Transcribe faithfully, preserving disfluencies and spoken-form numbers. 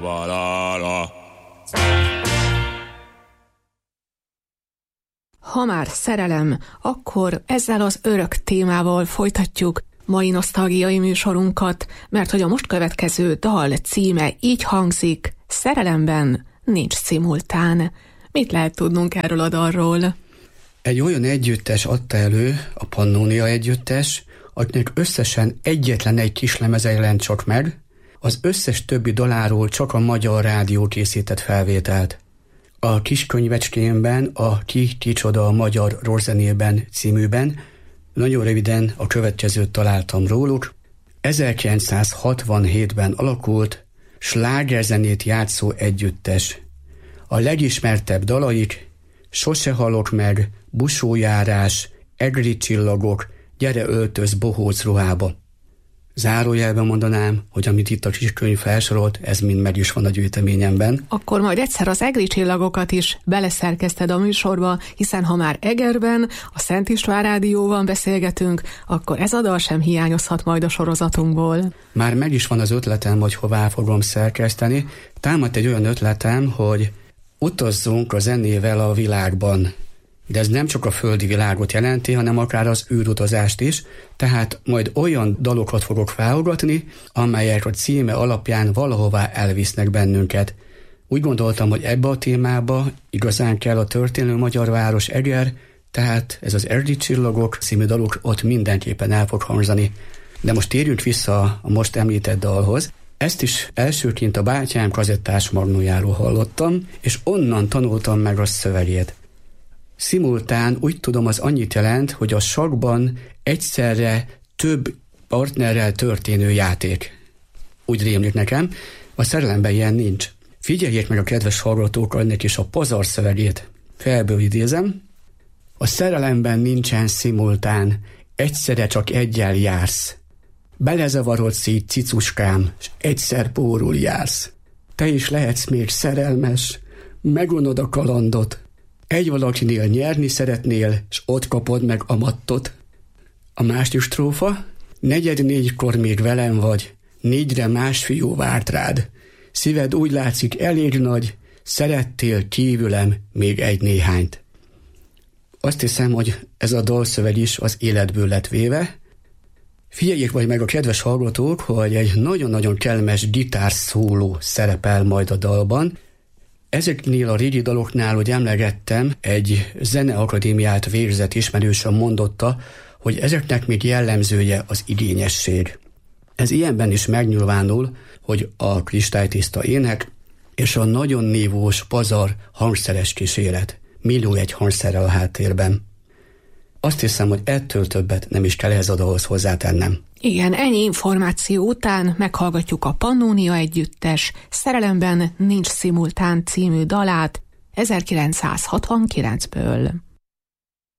Ha már szerelem, akkor ezzel az örök témával folytatjuk mai nosztalgiai műsorunkat, mert hogy a most következő dal címe így hangzik: Szerelemben nincs szimultán. Mit lehet tudnunk erről a dalról? Egy olyan együttes adta elő, a Pannónia együttes, akinek összesen egyetlen egy kislemeze jelent csak meg, az összes többi daláról csak a Magyar Rádió készített felvételt. A kis könyvecskémben, a Ki kicsoda a magyar rockzenében címűben nagyon röviden a következőt találtam róluk. ezerkilencszázhatvanhétben alakult, slágerzenét játszó együttes. A legismertebb dalaik: Sose halok meg, Busójárás, Egri csillagok, Gyere öltöz bohóc ruhába. Zárójelben mondanám, hogy amit itt a kiskönyv felsorolt, ez mind meg is van a gyűjteményemben. Akkor majd egyszer az egri csillagokat is beleszerkezted a műsorba, hiszen ha már Egerben, a Szent István Rádióban beszélgetünk, akkor ez a dal sem hiányozhat majd a sorozatunkból. Már meg is van az ötletem, hogy hová fogom szerkeszteni. Támadt egy olyan ötletem, hogy utazzunk a zenével a világban. De ez nem csak a földi világot jelenti, hanem akár az űrutazást is, tehát majd olyan dalokat fogok felhallgatni, amelyek a címe alapján valahová elvisznek bennünket. Úgy gondoltam, hogy ebbe a témába igazán kell a történelmi magyar város Eger, tehát ez az Egri csillagok című dalok ott mindenképpen el fog hangzani. De most térjünk vissza a most említett dalhoz. Ezt is elsőként a bátyám kazettás magnójáról hallottam, és onnan tanultam meg a szövegét. Szimultán úgy tudom, az annyit jelent, hogy a sakkban egyszerre több partnerrel történő játék. Úgy rémlik nekem, a szerelemben ilyen nincs. Figyeljék meg a kedves hallgatók ennek is a pazar szövegét. Felből idézem: a szerelemben nincsen szimultán, egyszerre csak egyel jársz. Belezavarodsz így, cicuskám, s egyszer pórul jársz. Te is lehetsz még szerelmes, megunod a kalandot. Egy valakinél nyerni szeretnél, s ott kapod meg a mattot. A másik strófa: negyed négykor még velem vagy, négyre más fiú várt rád. Szíved úgy látszik elég nagy, szerettél kívülem még egy néhányt. Azt hiszem, hogy ez a dalszöveg is az életből lett véve. Figyeljék majd meg a kedves hallgatók, hogy egy nagyon-nagyon kellemes gitárszóló szerepel majd a dalban. Ezeknél a régi daloknál, hogy emlegettem, egy zeneakadémiát végzett ismerősöm mondotta, hogy ezeknek még jellemzője az igényesség. Ez ilyenben is megnyilvánul, hogy a kristálytiszta ének és a nagyon nívós pazar hangszeres kíséret. Millió egy hangszerrel a háttérben. Azt hiszem, hogy ettől többet nem is kell ehhez a dalhoz hozzátennem. Igen, ennyi információ után meghallgatjuk a Pannónia együttes Szerelemben nincs szimultán című dalát ezerkilencszázhatvankilencből.